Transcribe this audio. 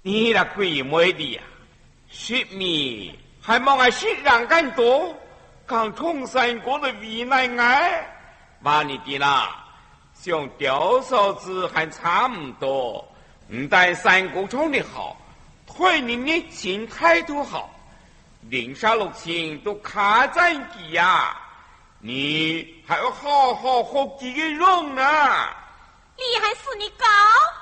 你那鬼妹的呀，雪米还望爱雪让更多，刚冲三国的วี奶奶，把你的啦，像刁嫂子还差不多，不但三国冲的好，对你的情态度好，连杀六亲都卡在你呀，你还要好好学几个用呢。 厉害是你高。